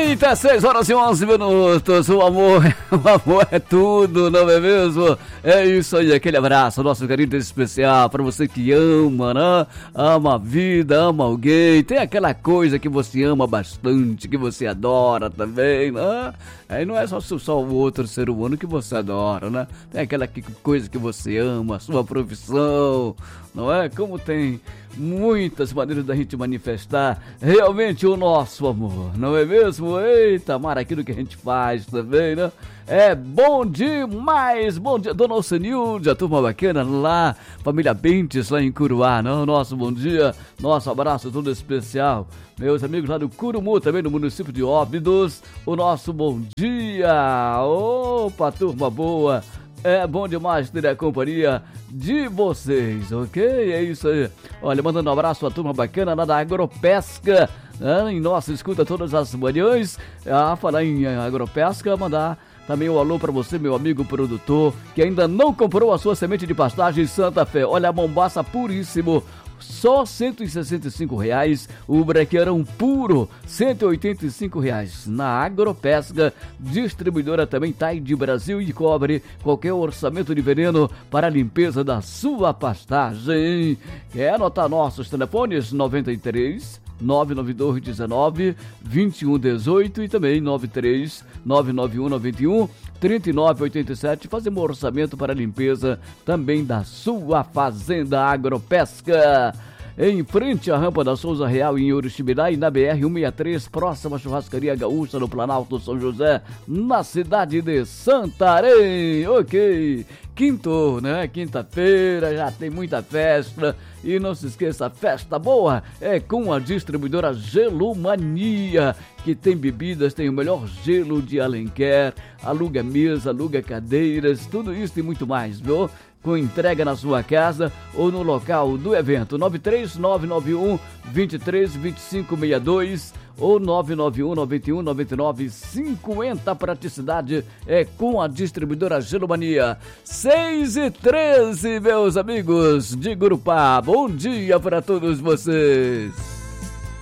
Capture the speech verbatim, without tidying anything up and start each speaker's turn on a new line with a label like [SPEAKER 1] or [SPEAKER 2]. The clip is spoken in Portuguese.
[SPEAKER 1] Eita, seis horas e onze minutos, o amor, o amor é tudo, não é mesmo? É isso aí, aquele abraço, nosso carinho especial para você que ama, né? Ama a vida, ama alguém, tem aquela coisa que você ama bastante, que você adora também, né? Aí não é só, só o outro ser humano que você adora, né? Tem aquela coisa que você ama, a sua profissão, não é? Como tem muitas maneiras da gente manifestar realmente o nosso amor, não é mesmo? Eita, amar aquilo que a gente faz também, né? É bom demais, bom dia, dona Alcenilde, a turma bacana lá, família Bentes lá em Curuá, não? Nosso bom dia, nosso abraço todo especial, meus amigos lá do Curumu, também no município de Óbidos, o nosso bom dia, opa, turma boa. É bom demais ter a companhia de vocês, ok? É isso aí. Olha, mandando um abraço à turma bacana lá da Agropesca, né? Em nossa escuta todas as manhãs. A falar em Agropesca, mandar também um alô para você, meu amigo produtor, que ainda não comprou a sua semente de pastagem Santa Fé. Olha, a bombaça puríssimo, só cento e sessenta e cinco reais, o brequeirão puro, cento e oitenta e cinco reais. Na Agropesca, distribuidora também Tide Brasil e cobre qualquer orçamento de veneno para a limpeza da sua pastagem. Quer anotar nossos telefones? noventa e três, nove nove dois dezenove, vinte e um dezoito e também nove três nove nove um nove um trinta e nove oitenta e sete. Fazemos um orçamento para a limpeza também da sua fazenda Agropesca. Em frente à rampa da Souza Real em Oriximiná e na B R cento e sessenta e três, próxima à Churrascaria Gaúcha no Planalto São José, na cidade de Santarém. Ok, quinto, né? Quinta-feira, já tem muita festa. E não se esqueça, festa boa é com a distribuidora Gelomania, que tem bebidas, tem o melhor gelo de Alenquer, aluga mesa, aluga cadeiras, tudo isso e muito mais, viu? Com entrega na sua casa ou no local do evento. Nove três nove nove um, dois três dois cinco seis dois ou nove nove um nove um nove nove cinco zero. Praticidade é com a distribuidora Gelomania. seis e treze, meus amigos de Gurupá. Bom dia para todos vocês.